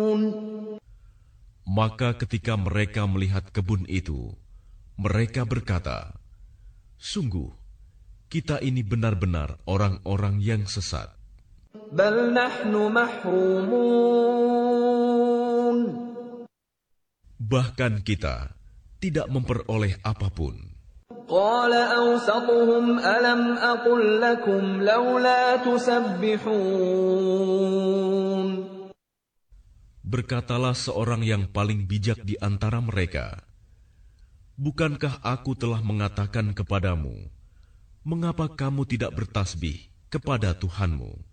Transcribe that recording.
Maka ketika mereka melihat kebun itu, mereka berkata, "Sungguh, kita ini benar-benar orang-orang yang sesat. بل نحن محرومون Bahkan kita tidak memperoleh apapun." قال أوسطهم ألم أقل لكم لولا تسبحون Berkatalah seorang yang paling bijak di antara mereka, "Bukankah aku telah mengatakan kepadamu, mengapa kamu tidak bertasbih kepada Tuhanmu?"